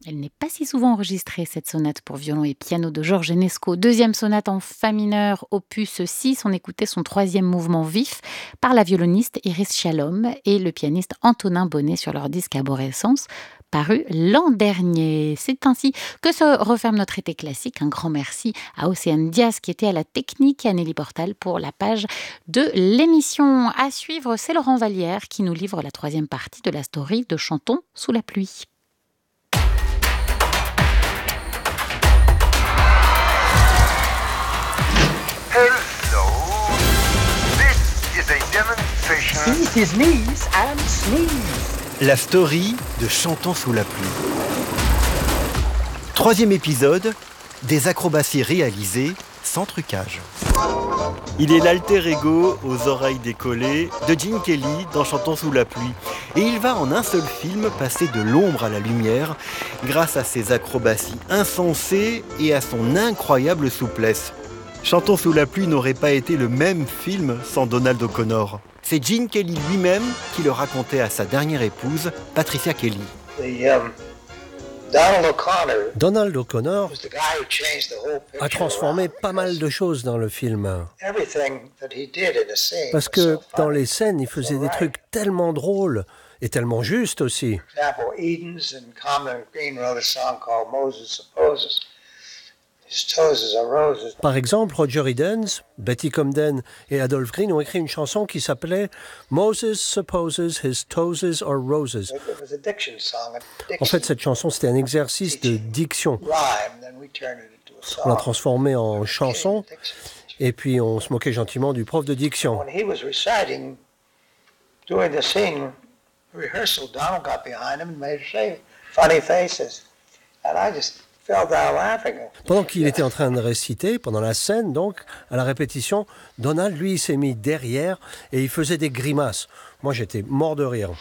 Elle n'est pas si souvent enregistrée, cette sonate pour violon et piano de Georges Enesco. Deuxième sonate en fa mineur, opus 6. On écoutait son troisième mouvement vif par la violoniste Iris Shalom et le pianiste Antonin Bonnet sur leur disque Arborescence, paru l'an dernier. C'est ainsi que se referme notre été classique. Un grand merci à Océane Diaz qui était à la technique et à Nelly Portal pour la page de l'émission. À suivre, c'est Laurent Vallière qui nous livre la troisième partie de la story de Chantons sous la pluie. Hello. This is a demonstration. He's his knees and sneeze. La story de Chantons sous la pluie. Troisième épisode, des acrobaties réalisées sans trucage. Il est l'alter ego aux oreilles décollées de Gene Kelly dans Chantons sous la pluie. Et il va en un seul film passer de l'ombre à la lumière grâce à ses acrobaties insensées et à son incroyable souplesse. Chantons sous la pluie n'aurait pas été le même film sans Donald O'Connor. C'est Gene Kelly lui-même qui le racontait à sa dernière épouse, Patricia Kelly. Donald O'Connor a transformé pas mal de choses dans le film. Parce que dans les scènes, il faisait des trucs tellement drôles et tellement justes aussi. Par exemple, Roger Edens, Betty Comden et Adolph Green ont écrit une chanson qui s'appelait « Moses supposes his toes are roses ». En fait, cette chanson, c'était un exercice de diction. On l'a transformée en chanson et puis on se moquait gentiment du prof de diction. Pendant qu'il était en train de réciter, pendant la scène donc, à la répétition, Donald, lui, il s'est mis derrière et il faisait des grimaces. Moi, j'étais mort de rire.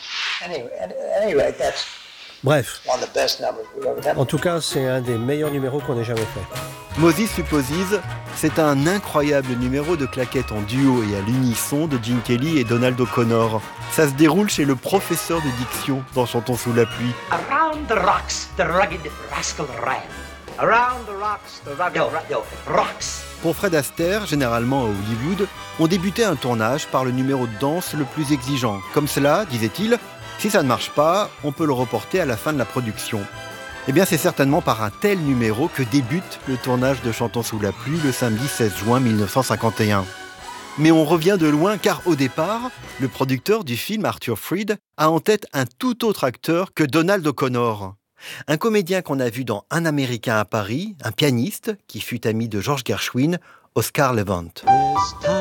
Bref, en tout cas, c'est un des meilleurs numéros qu'on ait jamais fait. Moses Supposes, c'est un incroyable numéro de claquettes en duo et à l'unisson de Gene Kelly et Donald O'Connor. Ça se déroule chez le professeur de diction dans Chantons sous la pluie. Around the rocks, the rugged rascal ran. Around the rocks, the rugged rocks. Pour Fred Astaire, généralement à Hollywood, on débutait un tournage par le numéro de danse le plus exigeant. Comme cela, disait-il, si ça ne marche pas, on peut le reporter à la fin de la production. Eh bien, c'est certainement par un tel numéro que débute le tournage de Chantons sous la pluie le samedi 16 juin 1951. Mais on revient de loin car au départ, le producteur du film, Arthur Freed, a en tête un tout autre acteur que Donald O'Connor. Un comédien qu'on a vu dans Un Américain à Paris, un pianiste qui fut ami de George Gershwin, Oscar Levant.